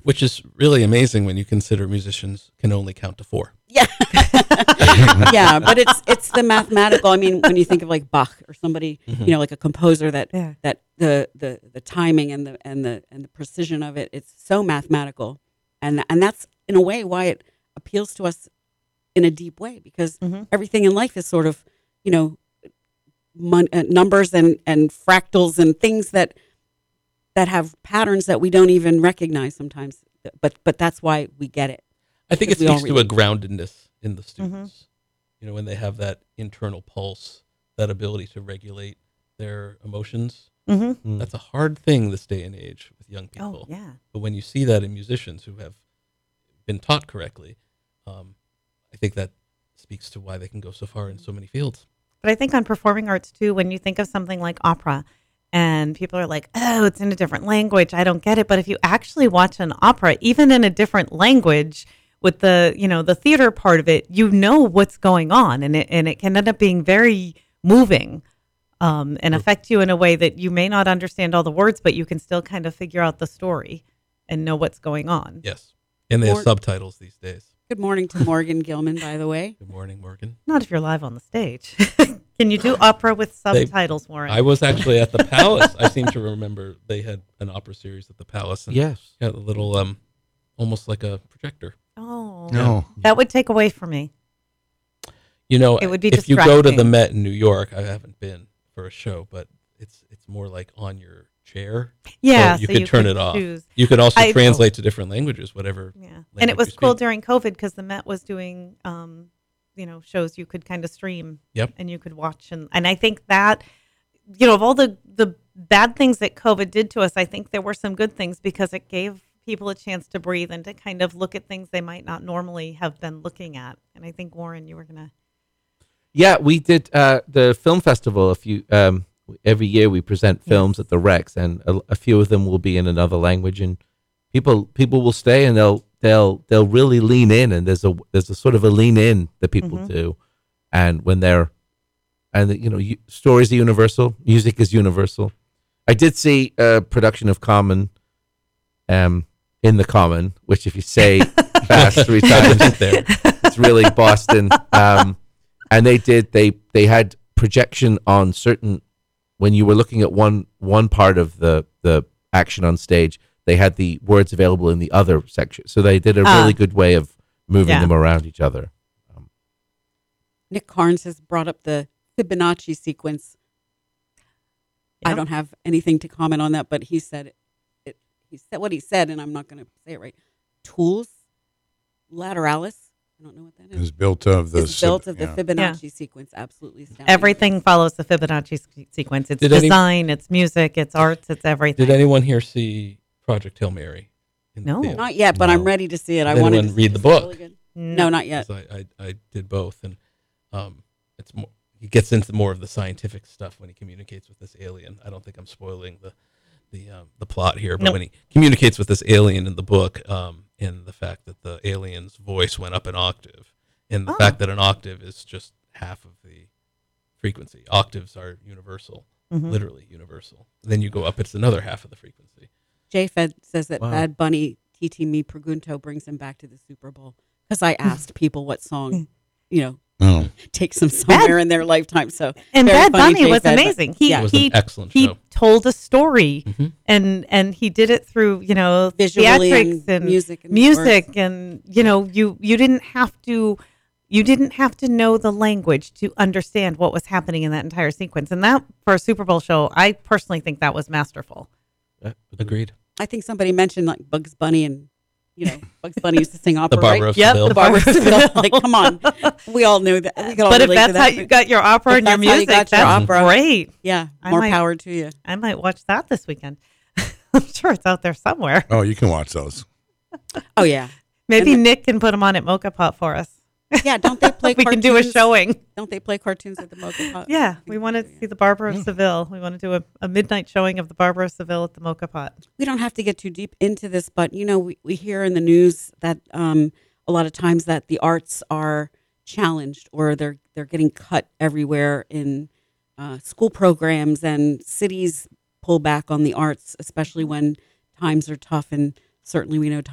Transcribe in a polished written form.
Which is really amazing when you consider musicians can only count to four. Yeah. Yeah, but it's the mathematical. I mean, when you think of like Bach or somebody, like a composer that the timing and the precision of it, it's so mathematical. And that's in a way why it appeals to us in a deep way, because everything in life is sort of, numbers and fractals and things that have patterns that we don't even recognize sometimes. But that's why we get it. I think it speaks to a groundedness in the students. When they have that internal pulse, that ability to regulate their emotions. That's a hard thing this day and age with young people. Oh, yeah. But when you see that in musicians who have been taught correctly, I think that speaks to why they can go so far in so many fields. But I think on performing arts too, when you think of something like opera and people are like, oh, it's in a different language, I don't get it. But if you actually watch an opera, even in a different language, with the theater part of it, what's going on, and it can end up being very moving, and affect you in a way that you may not understand all the words, but you can still kind of figure out the story and know what's going on. Yes, and they have subtitles these days. Good morning to Morgan Gilman, by the way. Good morning, Morgan. Not if you're live on the stage. Can you do opera with subtitles, Warren? I was actually at the Palace. I seem to remember they had an opera series at the Palace. And yes, got a little, almost like a projector. Oh, no, that would take away from me. It would be if distracting. you go to the Met in New York, I haven't been for a show, but it's more like on your chair. Yeah, so you could turn it off. choose. You could also translate to different languages, whatever. Yeah, language and it was you cool speak. during COVID because the Met was doing, shows you could kind of stream. Yep. And you could watch, and I think that, of all the bad things that COVID did to us, I think there were some good things because it gave people a chance to breathe and to kind of look at things they might not normally have been looking at. And I think, Warren, you were gonna. Yeah, we did the film festival. Every year we present films at the Rex, and a few of them will be in another language, and people will stay and they'll really lean in, and there's a sort of a lean in that people do, and when stories are universal, music is universal. I did see a production of Carmen, in the Common, which if you say fast 3 times, it's really Boston. And they had projection on certain, when you were looking at one part of the action on stage, they had the words available in the other section. So they did a really good way of moving them around each other. Nick Carnes has brought up the Fibonacci sequence. Yep. I don't have anything to comment on that, but he said what he said, and I'm not going to say it right. Tools lateralis. I don't know what that is. Is built of the Fibonacci sequence. Absolutely astounding. Everything follows the Fibonacci sequence. It's design, it's music, it's arts, it's everything. Did anyone here see Project Hail Mary? No, not yet, but I'm ready to see it. I Did want anyone to read the book. Really no, not yet. I did both, and it's more. He gets into more of the scientific stuff when he communicates with this alien. I don't think I'm spoiling the plot here, but when he communicates with this alien in the book, and the fact that the alien's voice went up an octave, and the fact that an octave is just half of the frequency. Octaves are universal, literally universal. Then you go up, it's another half of the frequency. J-Fed says that Bad Bunny, TT Me Pregunto, brings him back to the Super Bowl. Because I asked people what song, takes them somewhere in their lifetime. So and Bad Bunny J-Fed, was amazing. It was an excellent show. He told a story, and he did it through visually theatrics and music, and you didn't have to. You didn't have to know the language to understand what was happening in that entire sequence. And that, for a Super Bowl show, I personally think that was masterful. Agreed. I think somebody mentioned like Bugs Bunny, and Bugs Bunny used to sing opera, The Barber right? of Seville. The Barber of Seville. Like, come on, we all knew that. We could all But if relate that's to that. how you got your opera and your music, that's great. Yeah, more power to you. I might watch that this weekend. I'm sure it's out there somewhere. Oh, you can watch those. Oh yeah, maybe Nick can put them on at Mocha Pot for us. Yeah, don't they play? We can do a showing. Don't they play cartoons at the Mocha Pot? Yeah, we want to see the Barber of Seville. We want to do a midnight showing of the Barber of Seville at the Mocha Pot. We don't have to get too deep into this, but we hear in the news that a lot of times that the arts are challenged, or they're getting cut everywhere in school programs, and cities pull back on the arts, especially when times are tough. And certainly we know